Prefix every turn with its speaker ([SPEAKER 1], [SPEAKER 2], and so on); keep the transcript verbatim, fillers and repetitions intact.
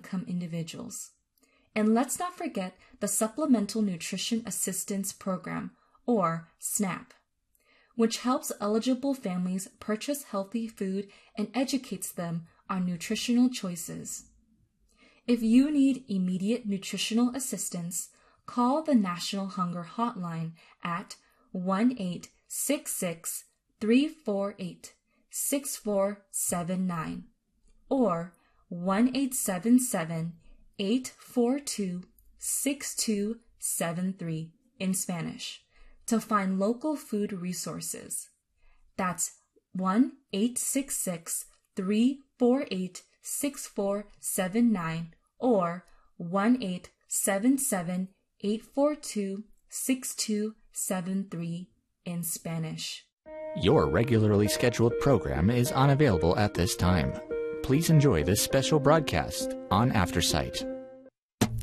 [SPEAKER 1] income individuals. And let's not forget the Supplemental Nutrition Assistance Program, or SNAP, which helps eligible families purchase healthy food and educates them on nutritional choices. If you need immediate nutritional assistance, call the National Hunger Hotline at one eight six six, three four eight, six four seven nine or one eight seven seven, eight four two, six two seven three in Spanish to find local food resources. That's one eight six six, three four eight, six four seven nine or one eight seven seven, eight four two, six two seven three in Spanish.
[SPEAKER 2] Your regularly scheduled program is unavailable at this time. Please enjoy this special broadcast on AfterSight.